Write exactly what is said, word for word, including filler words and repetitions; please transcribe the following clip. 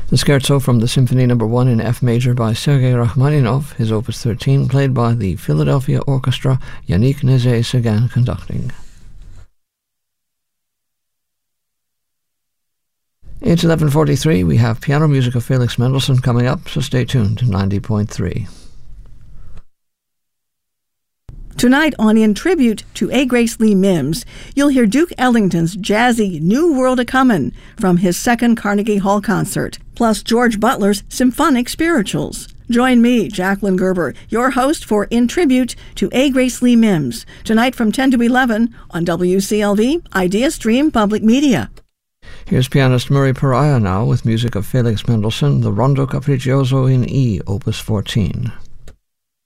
The Scherzo from the Symphony Number one in F major by Sergei Rachmaninoff, his Opus thirteen, played by the Philadelphia Orchestra, Yannick Nézet-Séguin conducting. It's eleven forty-three. We have piano music of Felix Mendelssohn coming up, so stay tuned to ninety point three. Tonight on In Tribute to A. Grace Lee Mims, you'll hear Duke Ellington's jazzy New World A-Comin' from his second Carnegie Hall concert, plus George Butler's symphonic spirituals. Join me, Jacqueline Gerber, your host for In Tribute to A. Grace Lee Mims, tonight from ten to eleven on W C L V Idea Stream Public Media. Here's pianist Murray Pariah now with music of Felix Mendelssohn, the Rondo Capriccioso in E, Opus fourteen.